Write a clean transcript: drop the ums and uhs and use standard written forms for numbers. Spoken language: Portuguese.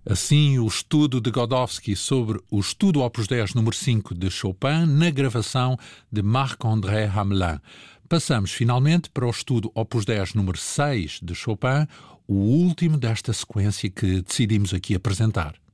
Assim, o estudo de Godowsky sobre o estudo Opus 10 número 5 de Chopin na gravação de Marc-André Hamelin. Passamos finalmente para o estudo Opus 10 número 6 de Chopin, o último desta sequência que decidimos aqui apresentar.